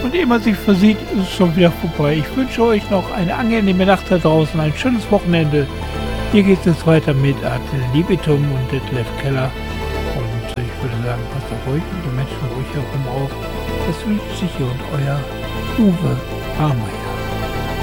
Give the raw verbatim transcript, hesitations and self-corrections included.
Und ehe man sich versieht, ist es schon wieder vorbei. Ich wünsche euch noch eine angenehme Nacht da draußen, ein schönes Wochenende. Hier geht es weiter mit Adel Libitum und Detlef Keller. Und ich würde sagen, passt auf euch und die Menschen ruhig herum auf. Das wünscht sich hier und euer Uwe Barmeier.